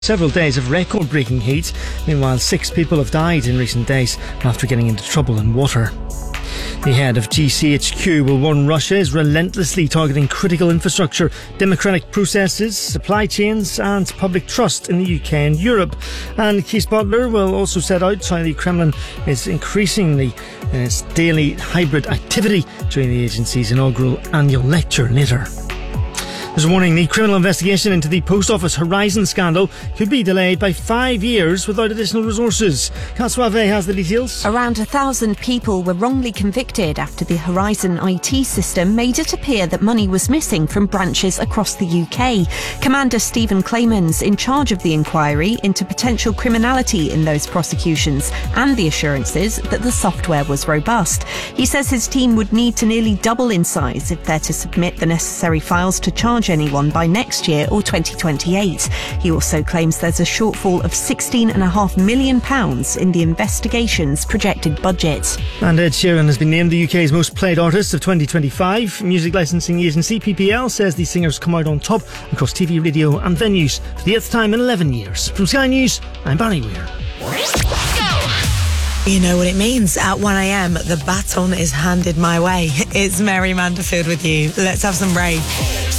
Several days of record-breaking heat. Meanwhile, 6 people have died in recent days after getting into trouble in water. The head of GCHQ will warn Russia is relentlessly targeting critical infrastructure, democratic processes, supply chains and public trust in the UK and Europe. And Keith Butler will also set out how the Kremlin is increasing its daily hybrid activity during the agency's inaugural annual lecture later. There's a warning: the criminal investigation into the Post Office Horizon scandal could be delayed by 5 years without additional resources. Kat Suave has the details. Around 1,000 people were wrongly convicted after the Horizon IT system made it appear that money was missing from branches across the UK. Commander Stephen Clemens, in charge of the inquiry into potential criminality in those prosecutions and the assurances that the software was robust. He says his team would need to nearly double in size if they're to submit the necessary files to charge anyone by next year or 2028. He also claims there's a shortfall of £16.5 million in the investigation's projected budget. And Ed Sheeran has been named the UK's most played artist of 2025. Music licensing agency PPL says the singer's come out on top across TV, radio and venues for the 8th time in 11 years. From Sky News, I'm Barry Weir. You know what it means. At 1am, the baton is handed my way. It's Mary Manderfield with you. Let's have some rave.